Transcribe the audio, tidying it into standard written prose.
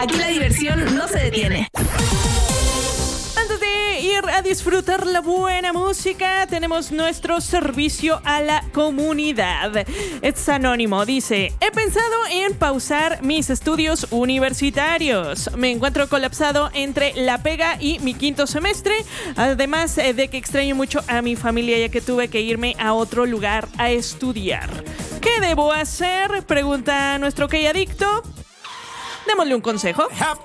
Aquí la diversión no se detiene. Antes de ir a disfrutar la buena música, tenemos nuestro servicio a la comunidad. Es anónimo, dice: he pensado en pausar mis estudios universitarios. Me encuentro colapsado entre la pega y mi quinto semestre, además de que extraño mucho a mi familia, ya que tuve que irme a otro lugar a estudiar. ¿Qué debo hacer?, pregunta nuestro Key Adicto. Démosle un consejo.